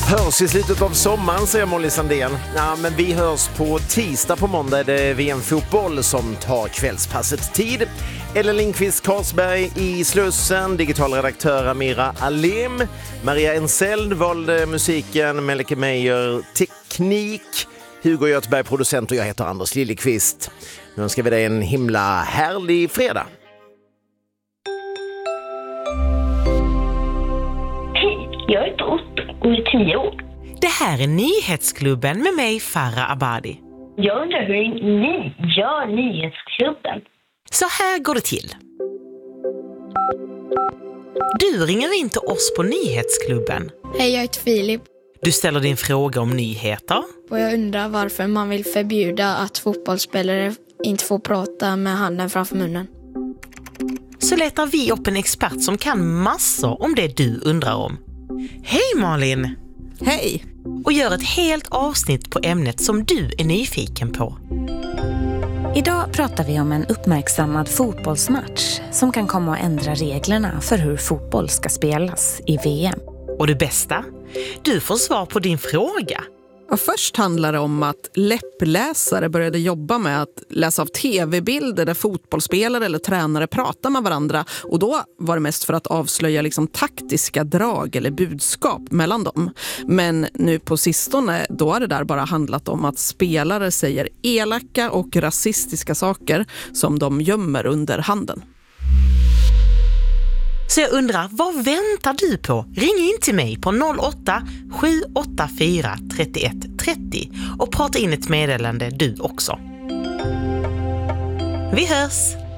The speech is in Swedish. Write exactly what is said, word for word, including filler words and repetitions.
Hörs i slutet av sommaren, säger Molly Sandén. Ja, men vi hörs på tisdag. På måndag är det V M-fotboll som tar kvällspasset tid. Ellen Lindqvist Karlsberg i Slussen, digital redaktör Amira Alim, Maria Enseld valde musiken, Melike Meijer teknik, Hugo Göteberg producent och jag heter Anders Liljeqvist. Nu önskar vi dig en himla härlig fredag. Hej, jag heter Otto och är tio år. Det här är Nyhetsklubben med mig, Farah Abadi. Jag undrar hur ni gör Nyhetsklubben. Så här går det till. Du ringer in till oss på Nyhetsklubben. Hej, jag heter Filip. Du ställer din fråga om nyheter. Och jag undrar varför man vill förbjuda att fotbollsspelare inte får prata med handen framför munnen. Så letar vi upp en expert som kan massor om det du undrar om. Hej Malin! Hej! Och gör ett helt avsnitt på ämnet som du är nyfiken på. Idag pratar vi om en uppmärksammad fotbollsmatch som kan komma att ändra reglerna för hur fotboll ska spelas i V M. Och det bästa? Du får svar på din fråga. Och först handlar det om att läppläsare började jobba med att läsa av tv-bilder där fotbollsspelare eller tränare pratar med varandra. Och då var det mest för att avslöja liksom taktiska drag eller budskap mellan dem. Men nu på sistone, då har det där bara handlat om att spelare säger elaka och rasistiska saker som de gömmer under handen. Så jag undrar, vad väntar du på? Ring in till mig på noll åtta sju åtta fyra tre ett tre noll och prata in ett meddelande du också. Vi hörs!